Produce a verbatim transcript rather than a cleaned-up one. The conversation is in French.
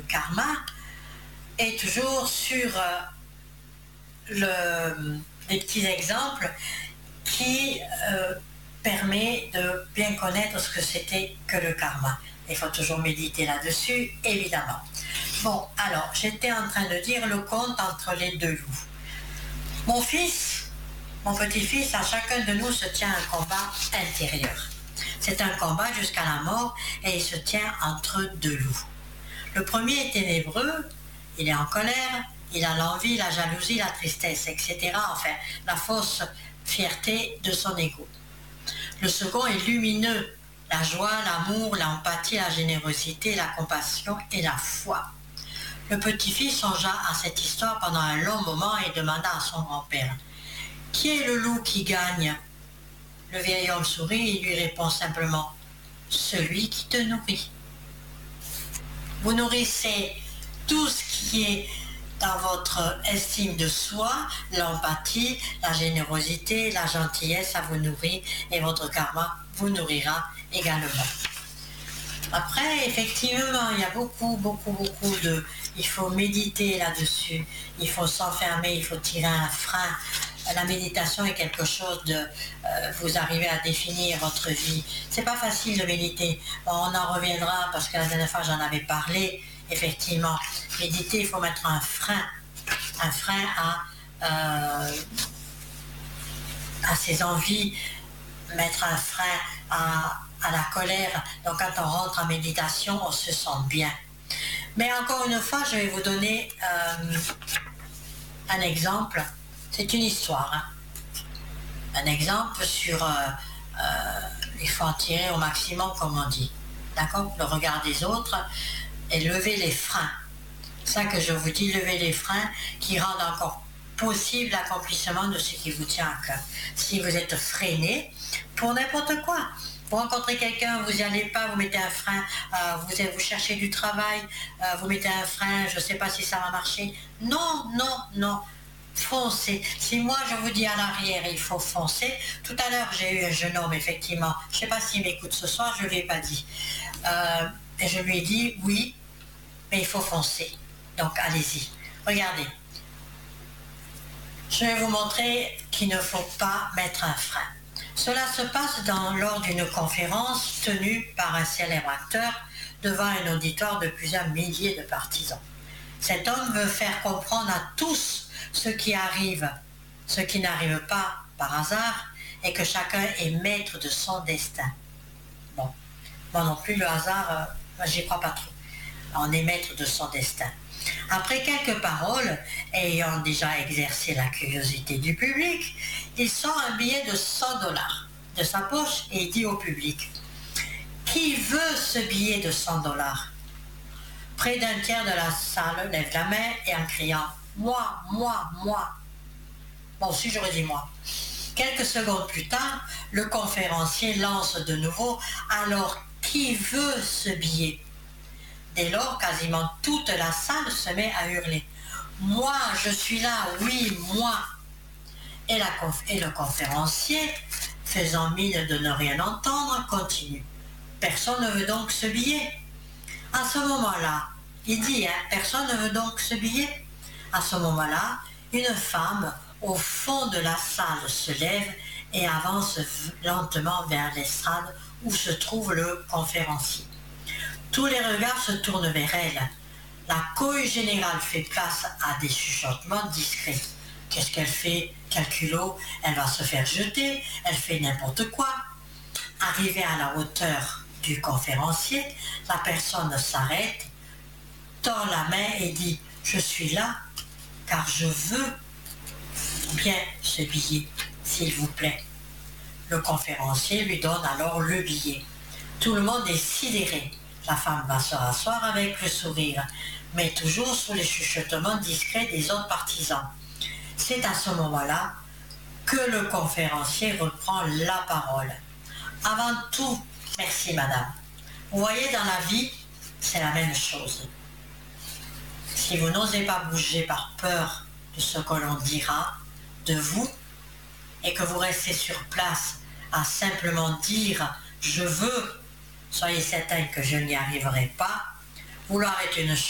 karma, et toujours sur euh, le, les petits exemples qui euh, permet de bien connaître ce que c'était que le karma. Il faut toujours méditer là-dessus, évidemment. Bon, alors, j'étais en train de dire le conte entre les deux loups. Mon fils, mon petit-fils, à chacun de nous se tient un combat intérieur. C'est un combat jusqu'à la mort et il se tient entre deux loups. Le premier est ténébreux, il est en colère, il a l'envie, la jalousie, la tristesse, et cetera. Enfin, la fausse fierté de son ego. Le second est lumineux, la joie, l'amour, l'empathie, la générosité, la compassion et la foi. Le petit-fils songea à cette histoire pendant un long moment et demanda à son grand-père « Qui est le loup qui gagne ?» Le vieil homme sourit et lui répond simplement « Celui qui te nourrit. » Vous nourrissez tout ce qui est dans votre estime de soi, l'empathie, la générosité, la gentillesse, ça vous nourrit et votre karma vous nourrira également. Après, effectivement, il y a beaucoup, beaucoup, beaucoup de... Il faut méditer là-dessus, il faut s'enfermer, il faut tirer un frein. La méditation est quelque chose de... Euh, vous arrivez à définir votre vie. C'est pas facile de méditer. Bon, on en reviendra parce que la dernière fois j'en avais parlé. Effectivement, méditer, il faut mettre un frein. Un frein à, euh, à ses envies, mettre un frein à, à la colère. Donc quand on rentre en méditation, on se sent bien. Mais encore une fois, je vais vous donner euh, un exemple. C'est une histoire. Hein. Un exemple sur... Euh, euh, il faut en tirer au maximum, comme on dit. D'accord? Le regard des autres et lever les freins. C'est ça que je vous dis, lever les freins qui rendent encore possible l'accomplissement de ce qui vous tient à cœur. Si vous êtes freiné pour n'importe quoi, vous rencontrez quelqu'un, vous n'y allez pas, vous mettez un frein, euh, vous, vous cherchez du travail, euh, vous mettez un frein, je ne sais pas si ça va marcher. Non, non, non. Foncez. Si moi je vous dis à l'arrière, il faut foncer. Tout à l'heure, j'ai eu un jeune homme, effectivement. Je ne sais pas s'il m'écoute ce soir, je ne lui ai pas dit. Euh, et je lui ai dit, oui, mais il faut foncer. Donc, allez-y. Regardez. Je vais vous montrer qu'il ne faut pas mettre un frein. Cela se passe dans, lors d'une conférence tenue par un célèbre acteur devant un auditoire de plusieurs milliers de partisans. Cet homme veut faire comprendre à tous ce qui arrive, ce qui n'arrive pas par hasard, et que chacun est maître de son destin. Bon, moi non plus, le hasard, euh, j'y crois pas trop. On est maître de son destin. Après quelques paroles, ayant déjà exercé la curiosité du public, il sort un billet de cent dollars de sa poche et dit au public « Qui veut ce billet de cent dollars » Près d'un tiers de la salle lève la main et en criant « Moi, moi, moi ». Bon, si j'aurais dit moi. Quelques secondes plus tard, le conférencier lance de nouveau « Alors, qui veut ce billet ?» Dès lors, quasiment toute la salle se met à hurler « Moi, je suis là, oui, moi !» Et, la conf- et le conférencier, faisant mine de ne rien entendre, continue « Personne ne veut donc ce billet ?» À ce moment-là, il dit hein, « Personne ne veut donc ce billet ?» À ce moment-là, une femme au fond de la salle se lève et avance lentement vers l'estrade où se trouve le conférencier. Tous les regards se tournent vers elle. La cohue générale fait place à des chuchotements discrets. Qu'est-ce qu'elle fait? Quel culot? Elle va se faire jeter, elle fait n'importe quoi. Arrivée à la hauteur du conférencier, la personne s'arrête, tend la main et dit « Je suis là, car je veux bien ce billet, s'il vous plaît. » Le conférencier lui donne alors le billet. Tout le monde est sidéré. La femme va se rasseoir avec le sourire, mais toujours sous les chuchotements discrets des autres partisans. C'est à ce moment-là que le conférencier reprend la parole. Avant tout, merci madame. Vous voyez, dans la vie, c'est la même chose. Si vous n'osez pas bouger par peur de ce que l'on dira de vous, et que vous restez sur place à simplement dire « je veux », soyez certain que je n'y arriverai pas. Vouloir est une